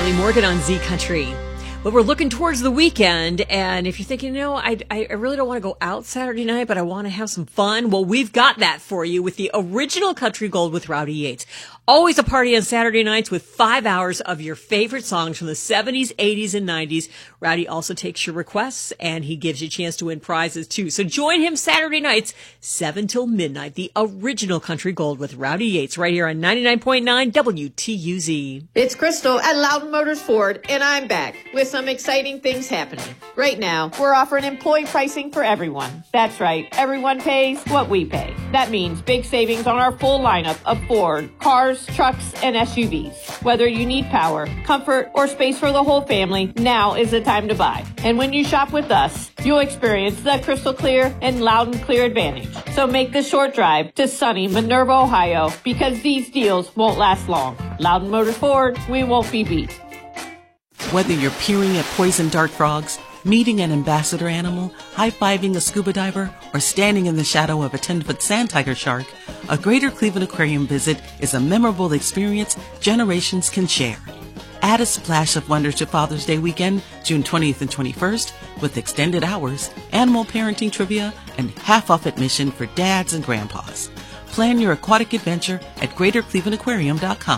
Riley Morgan on Z Country. But we're looking towards the weekend, and if you're thinking, I really don't want to go out Saturday night, but I want to have some fun, well, we've got that for you with the original Country Gold with Rowdy Yates. Always a party on Saturday nights with 5 hours of your favorite songs from the 70s, 80s, and 90s. Rowdy also takes your requests, and he gives you a chance to win prizes, too. So join him Saturday nights, 7 till midnight, the original Country Gold with Rowdy Yates, right here on 99.9 WTUZ. It's Crystal at Loudon Motors Ford, and I'm back with some exciting things happening. Right now, we're offering employee pricing for everyone. That's right, everyone pays what we pay. That means big savings on our full lineup of Ford cars, trucks, and SUVs. Whether you need power, comfort, or space for the whole family, now is the time to buy. And when you shop with us, you'll experience the crystal clear and loud and clear advantage. So make the short drive to sunny Minerva, Ohio, because these deals won't last long. Loudon Motors Ford, we won't be beat. Whether you're peering at poison dart frogs, meeting an ambassador animal, high-fiving a scuba diver, or standing in the shadow of a 10-foot sand tiger shark, a Greater Cleveland Aquarium visit is a memorable experience generations can share. Add a splash of wonder to Father's Day weekend, June 20th and 21st, with extended hours, animal parenting trivia, and half-off admission for dads and grandpas. Plan your aquatic adventure at GreaterClevelandAquarium.com.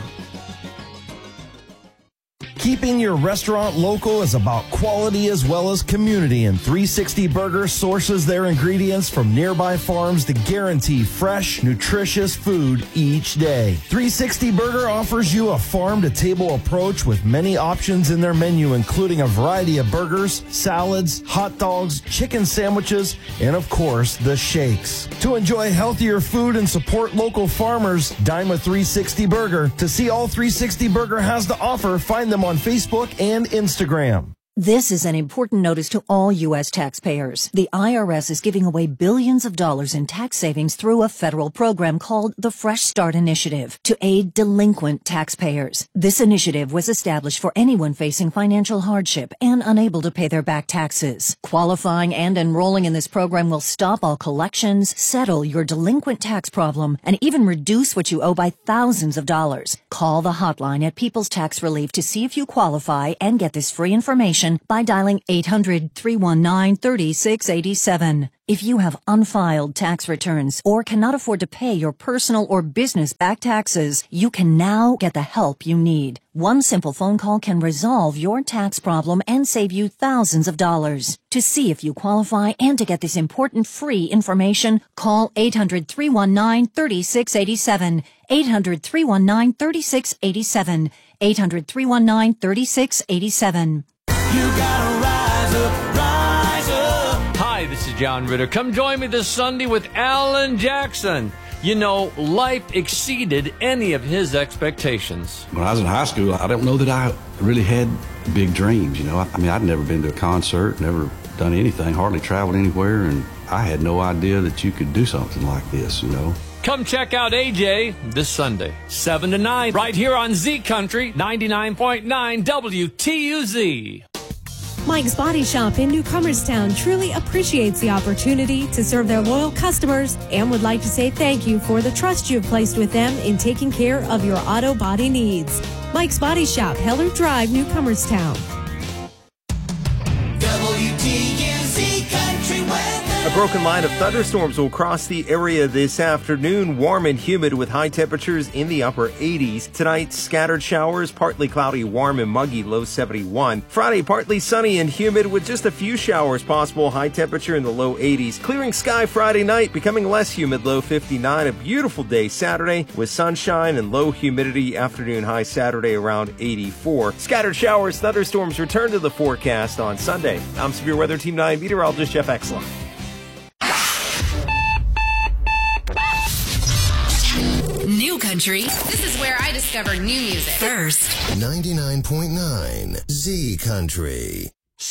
Keeping your restaurant local is about quality as well as community, and 360 Burger sources their ingredients from nearby farms to guarantee fresh, nutritious food each day. 360 Burger offers you a farm-to-table approach with many options in their menu, including a variety of burgers, salads, hot dogs, chicken sandwiches, and of course, the shakes. To enjoy healthier food and support local farmers, dine with 360 Burger. To see all 360 Burger has to offer, find them on Facebook and Instagram. This is an important notice to all U.S. taxpayers. The IRS is giving away billions of dollars in tax savings through a federal program called the Fresh Start Initiative to aid delinquent taxpayers. This initiative was established for anyone facing financial hardship and unable to pay their back taxes. Qualifying and enrolling in this program will stop all collections, settle your delinquent tax problem, and even reduce what you owe by thousands of dollars. Call the hotline at People's Tax Relief to see if you qualify and get this free information by dialing 800-319-3687. If you have unfiled tax returns or cannot afford to pay your personal or business back taxes, you can now get the help you need. One simple phone call can resolve your tax problem and save you thousands of dollars. To see if you qualify and to get this important free information, call 800-319-3687. 800-319-3687. 800-319-3687. You gotta rise up, rise up. Hi, this is John Ritter. Come join me this Sunday with Alan Jackson. You know, life exceeded any of his expectations. When I was in high school, I don't know that I really had big dreams, you know. I mean, I'd never been to a concert, never done anything, hardly traveled anywhere, and I had no idea that you could do something like this, you know. Come check out AJ this Sunday, 7 to 9, right here on Z Country, 99.9 WTUZ. Mike's Body Shop in Newcomerstown truly appreciates the opportunity to serve their loyal customers and would like to say thank you for the trust you have placed with them in taking care of your auto body needs. Mike's Body Shop, Heller Drive, Newcomerstown. WTUZ Country Weather. A broken line of thunderstorms will cross the area this afternoon. Warm and humid with high temperatures in the upper 80s. Tonight, scattered showers, partly cloudy, warm and muggy, low 71. Friday, partly sunny and humid with just a few showers possible, high temperature in the low 80s. Clearing sky Friday night, becoming less humid, low 59. A beautiful day Saturday with sunshine and low humidity. Afternoon high Saturday around 84. Scattered showers, thunderstorms return to the forecast on Sunday. I'm Severe Weather Team 9 meteorologist Jeff Exler. New country. This is where I discover new music. First. 99.9 Z Country.